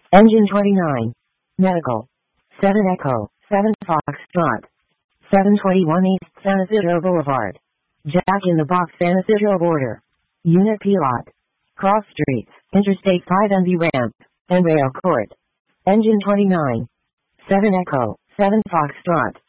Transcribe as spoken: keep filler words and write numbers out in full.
Engine twenty-nine. Medical. seven Echo, seven Foxtrot. seven twenty-one East San Isidro Boulevard. Jack in the Box San Isidro border. Unit Pilot. Cross Streets, Interstate five and B Ramp, and Rail Court. Engine twenty-nine. seven Echo, seven Foxtrot.